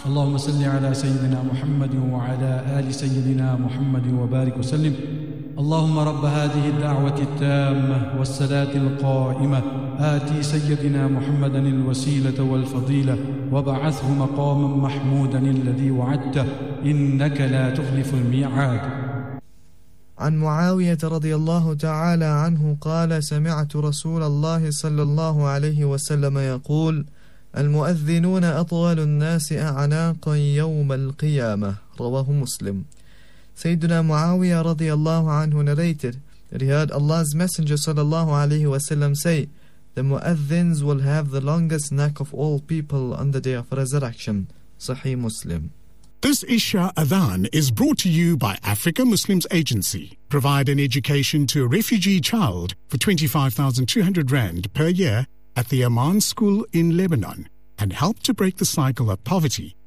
اللهم صل على سيدنا محمد وعلى آل سيدنا محمد وبارك وسلم. اللهم رب هذه الدعوة التامة والصلاة القائمة آتي سيدنا محمدا الوسيلة والفضيلة وابعثه مقاما محمودا الذي وعدته إنك لا تخلف الميعاد. عن معاوية رضي الله تعالى عنه قال: سمعت رسول الله صلى الله عليه وسلم يقول: المؤذنون أطول الناس أعناقا يوم القيامة. رواه Muslim. Sayyidina Muawiyah radiallahu anhu narrated that he heard Allah's Messenger sallallahu alayhi wasallam say, the mu'adhins will have the longest neck of all people on the day of resurrection. Sahih Muslim. This Isha Adhan is brought to you by Africa Muslims Agency. Provide an education to a refugee child for 25,200 Rand per year at the Aman School in Lebanon and help to break the cycle of poverty